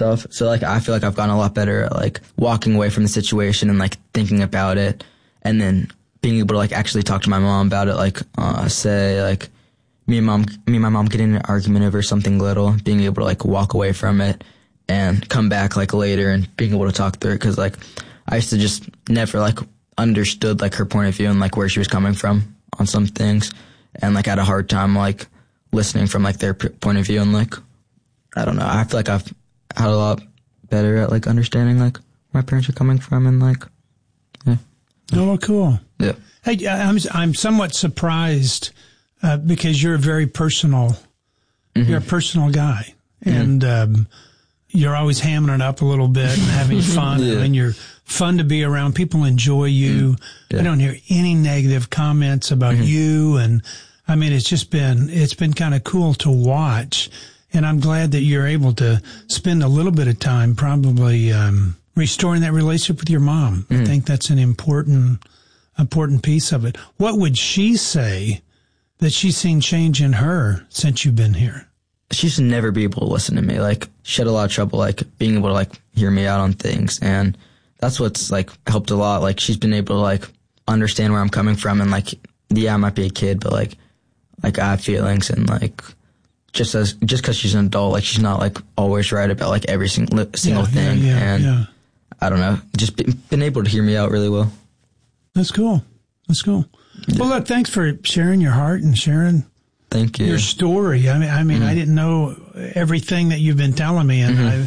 stuff. So, like, I feel like I've gotten a lot better at, like, walking away from the situation and, like, thinking about it and then being able to, like, actually talk to my mom about it. Like, say, like, me and my mom get in an argument over something little, being able to, like, walk away from it and come back, like, later and being able to talk through it. Because, like, I used to just never, like, understood, like, her point of view and, like, where she was coming from on some things. And, like, I had a hard time, like, listening from, like, their point of view. And, like, I don't know. I feel like I've had a lot better at, like, understanding, like, where my parents are coming from and, like, yeah. Oh, well, cool. Yeah. Hey, I'm somewhat surprised because you're a very personal, you're a personal guy. And you're always hamming it up a little bit and having fun. Yeah. And you're fun to be around. People enjoy you. Yeah. I don't hear any negative comments about you. And I mean, it's been kind of cool to watch. And I'm glad that you're able to spend a little bit of time probably restoring that relationship with your mom. I think that's an important piece of it. What would she say that she's seen change in her since you've been here? She used to never be able to listen to me. Like, she had a lot of trouble, like, being able to, like, hear me out on things. And that's what's, like, helped a lot. Like, she's been able to, like, understand where I'm coming from. And, like, yeah, I might be a kid, but, like I have feelings. And, like, just because she's an adult, like, she's not, like, always right about, like, every single thing. And I don't know, just been able to hear me out really well. That's cool. That's cool. Yeah. Well, look, thanks for sharing your heart and sharing Thank you. your story. I mean, I didn't know everything that you've been telling me, and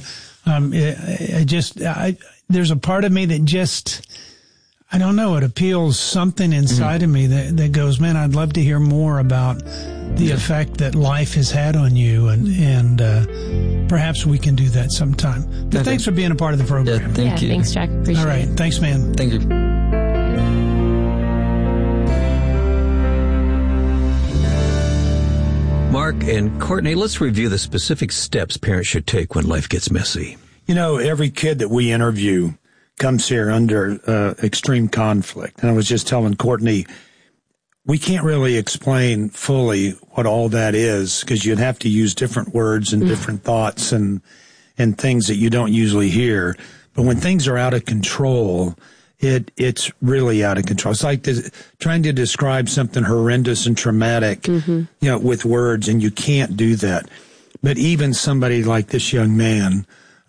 there's a part of me that just, I don't know, it appeals something inside of me that goes, man, I'd love to hear more about the effect that life has had on you, and perhaps we can do that sometime. But thanks for being a part of the program. Yeah, thank you. Thanks, Jack. Appreciate it. All right. Thanks, man. Thank you. Mark and Courtney, let's review the specific steps parents should take when life gets messy. You know, every kid that we interview comes here under extreme conflict. And I was just telling Courtney, we can't really explain fully what all that is because you'd have to use different words and different thoughts and things that you don't usually hear. But when things are out of control, it's really out of control. It's like trying to describe something horrendous and traumatic, you know, with words, and you can't do that. But even somebody like this young man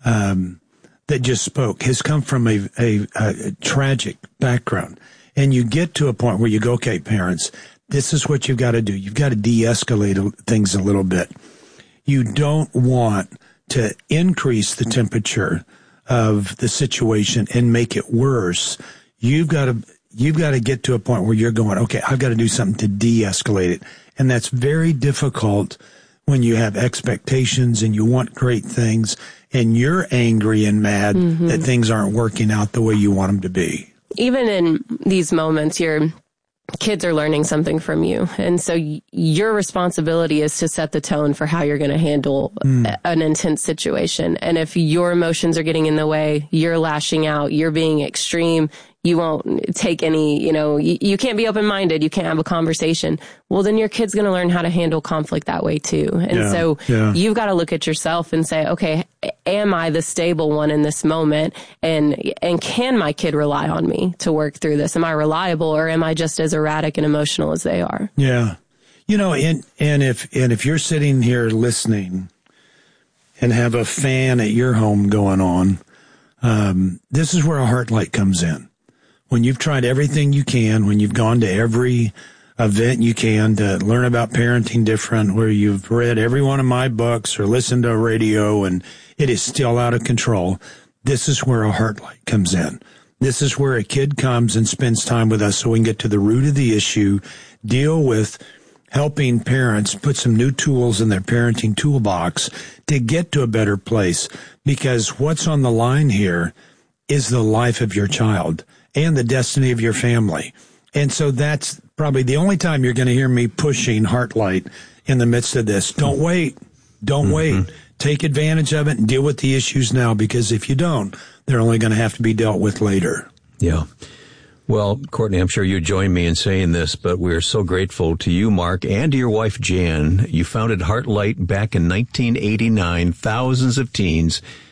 that just spoke has come from a tragic background. And you get to a point where you go, okay, parents, this is what you've got to do. You've got to de-escalate things a little bit. You don't want to increase the temperature of the situation and make it worse. You've got to get to a point where you're going, okay, I've got to do something to de-escalate it. And that's very difficult when you have expectations and you want great things and you're angry and mad that things aren't working out the way you want them to be. Even in these moments, your kids are learning something from you. And so your responsibility is to set the tone for how you're going to handle an intense situation. And if your emotions are getting in the way, you're lashing out, you're being extreme, you won't take any, you can't be open-minded, you can't have a conversation. Well, then your kid's going to learn how to handle conflict that way too. And you've got to look at yourself and say, okay, am I the stable one in this moment? And can my kid rely on me to work through this? Am I reliable, or am I just as erratic and emotional as they are? Yeah. And if you're sitting here listening and have a fan at your home going on, this is where a Heartlight comes in. When you've tried everything you can, when you've gone to every event you can to learn about parenting different, where you've read every one of my books or listened to a radio and it is still out of control, this is where a Heartlight comes in. This is where a kid comes and spends time with us so we can get to the root of the issue, deal with helping parents put some new tools in their parenting toolbox to get to a better place. Because what's on the line here is the life of your child and the destiny of your family. And so that's probably the only time you're going to hear me pushing Heartlight in the midst of this. Don't wait. Don't wait. Take advantage of it and deal with the issues now, because if you don't, they're only going to have to be dealt with later. Yeah. Well, Courtney, I'm sure you join me in saying this, but we're so grateful to you, Mark, and to your wife, Jan. You founded Heartlight back in 1989. Thousands of teens